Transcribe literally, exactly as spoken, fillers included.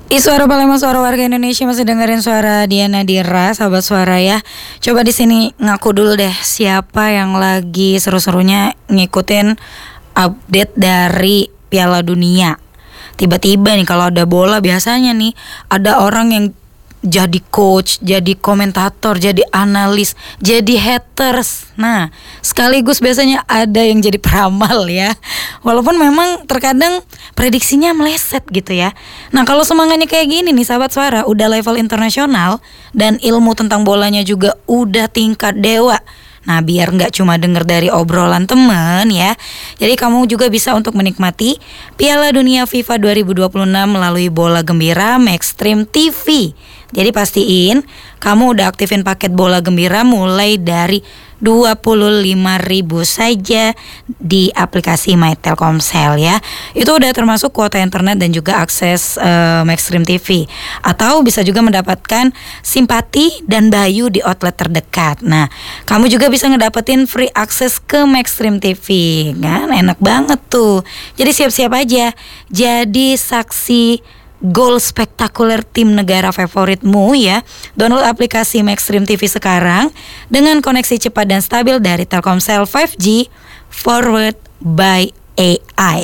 Ih, suara Palembang, suara warga Indonesia, masih dengerin suara Diana Dira, sahabat suara ya. Coba di sini ngaku dulu deh, siapa yang lagi seru-serunya ngikutin update dari Piala Dunia. Tiba-tiba nih kalau ada bola biasanya nih ada orang yang jadi coach, jadi komentator, jadi analis, jadi haters. Nah, sekaligus biasanya ada yang jadi peramal ya. Walaupun memang terkadang prediksinya meleset gitu ya. Nah, kalau semangatnya kayak gini nih sahabat suara, udah level internasional dan ilmu tentang bolanya juga udah tingkat dewa. Nah, biar nggak cuma denger dari obrolan temen ya, jadi kamu juga bisa untuk menikmati Piala Dunia FIFA dua ribu dua puluh enam melalui Bola Gembira Maxstream T V. Jadi pastiin kamu udah aktifin paket Bola Gembira mulai dari dua puluh lima ribu saja di aplikasi My Telkomsel ya. Itu udah termasuk kuota internet dan juga akses uh, Maxstream T V. Atau bisa juga mendapatkan simpati dan Bayu di outlet terdekat. Nah, kamu juga bisa ngedapetin free akses ke Maxstream T V kan, enak banget tuh. Jadi siap-siap aja jadi saksi gol spektakuler tim negara favoritmu ya. Download aplikasi Maxstream T V sekarang dengan koneksi cepat dan stabil dari Telkomsel lima G Forward by A I.